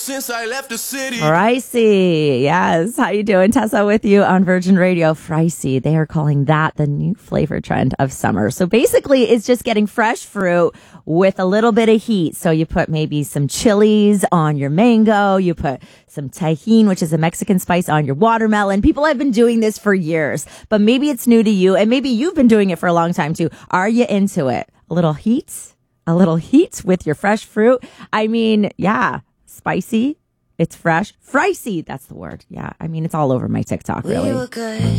Since I left the city. Fricey. Yes. How you doing? Tessa with you on Virgin Radio. Fricey. They are calling that the new flavor trend of summer. So basically, it's just getting fresh fruit with a little bit of heat. So you put maybe some chilies on your mango. You put some Tajín, which is a Mexican spice, on your watermelon. People have been doing this for years, but maybe it's new to you, and maybe you've been doing it for a long time too. Are you into it? A little heat? A little heat with your fresh fruit? I mean, yeah. Spicy. It's fresh. Fricey. That's the word. Yeah. I mean, it's all over my TikTok, really. We were good.